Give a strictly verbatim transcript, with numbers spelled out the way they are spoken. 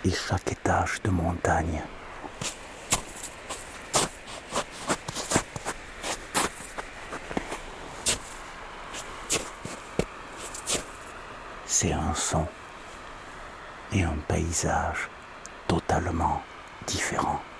et chaque étage de montagne. C'est un son et un paysage totalement différents.